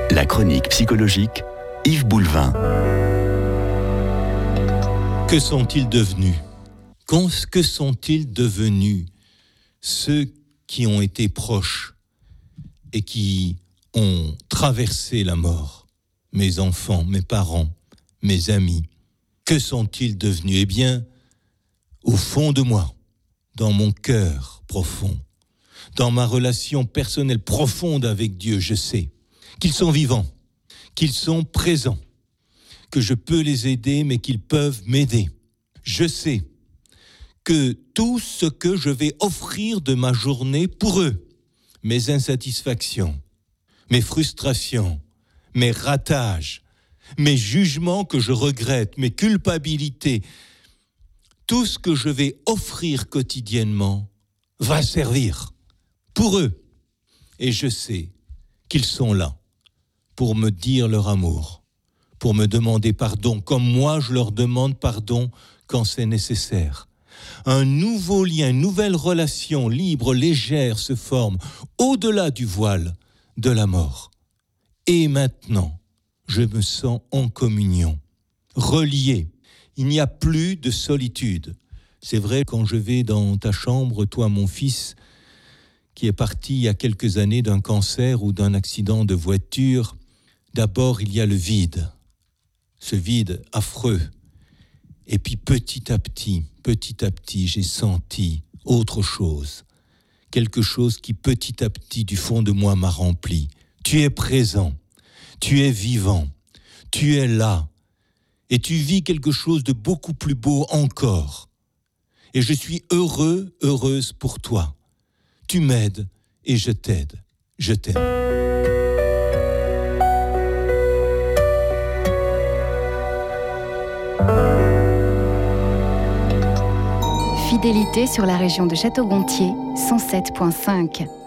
La chronique psychologique, Yves Boulevin. Que sont-ils devenus ? Que sont-ils devenus ceux qui ont été proches et qui ont traversé la mort ? Mes enfants, mes parents, mes amis. Que sont-ils devenus ? Eh bien, au fond de moi, dans mon cœur profond, dans ma relation personnelle profonde avec Dieu, je sais qu'ils sont vivants, qu'ils sont présents, que je peux les aider, mais qu'ils peuvent m'aider. Je sais que tout ce que je vais offrir de ma journée pour eux, mes insatisfactions, mes frustrations, mes ratages, mes jugements que je regrette, mes culpabilités, tout ce que je vais offrir quotidiennement va servir pour eux. Et je sais qu'ils sont là pour me dire leur amour, pour me demander pardon, comme moi je leur demande pardon quand c'est nécessaire. Un nouveau lien, une nouvelle relation libre, légère se forme au-delà du voile de la mort. Et maintenant, je me sens en communion, relié. Il n'y a plus de solitude. C'est vrai, quand je vais dans ta chambre, toi, mon fils, qui est parti il y a quelques années d'un cancer ou d'un accident de voiture, d'abord, il y a le vide, ce vide affreux. Et puis petit à petit, j'ai senti autre chose. Quelque chose qui petit à petit, du fond de moi, m'a rempli. Tu es présent, tu es vivant, tu es là. Et tu vis quelque chose de beaucoup plus beau encore. Et je suis heureuse pour toi. Tu m'aides et je t'aide. Je t'aime. Fidélité sur la région de Château-Gontier, 107.5.